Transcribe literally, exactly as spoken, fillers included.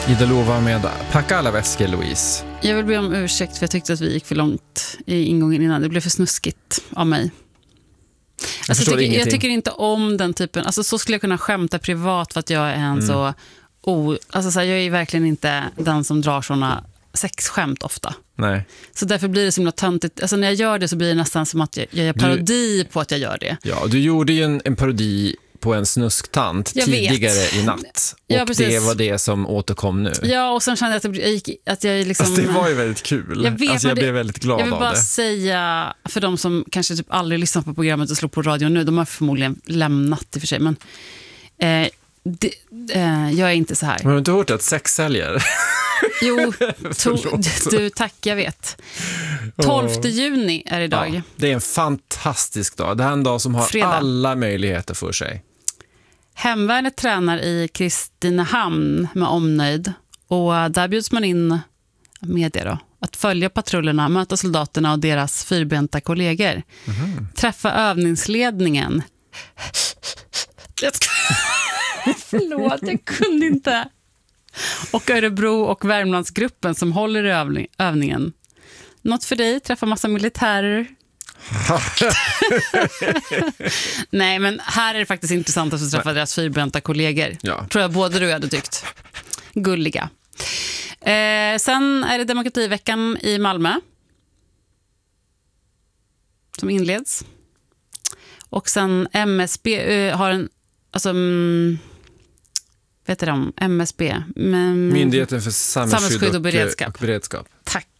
Ida Lova med Packa alla väskor, Louise. Jag vill be om ursäkt för jag tyckte att vi gick för långt i ingången innan. Det blev för snuskigt av mig. Jag, alltså, jag, tycker, jag ingenting. tycker inte om den typen. Alltså, så skulle jag kunna skämta privat för att jag är en mm. så... Oh, alltså, så här, jag är verkligen inte den som drar såna sexskämt ofta. Nej. Så därför blir det så himla töntigt. Alltså, när jag gör det så blir det nästan som att jag, jag gör parodi du, på att jag gör det. Ja, du gjorde ju en, en parodi på en snusktant jag tidigare vet. i natt. Och ja, det var det som återkom nu. Ja, och sen kände jag att jag, gick, att jag liksom... Alltså, det var ju väldigt kul. Jag, vet, alltså, jag blev väldigt glad av det. Jag vill bara det. säga, för de som kanske typ aldrig lyssnar på programmet och slår på radio nu, de har förmodligen lämnat i och för sig, men eh, det, eh, jag är inte så här. Men har du inte hört att sex säljer? Jo, to, du, tack, jag vet. tolfte juni är idag. Ja, det är en fantastisk dag. Det är en dag som har Fredag. alla möjligheter för sig. Hemvärnet tränar i Kristinehamn med omnöjd. Och där bjuds man in media då, att följa patrullerna, möta soldaterna och deras fyrbenta kollegor. Mm. Träffa övningsledningen. Förlåt, jag kunde inte. Och Örebro och Värmlandsgruppen som håller i övning, övningen. Något för dig, träffa massa militärer. Nej, men här är det faktiskt intressant att få träffa deras fyrbenta kollegor. Ja. Tror jag både du och jag hade tyckt. Gulliga. Eh, sen är det demokrativeckan i Malmö som inleds. Och sen M S B eh, har en alltså mm, vet du om M S B men, Myndigheten för samhällsskydd, samhällsskydd och, och beredskap. och beredskap. Tack.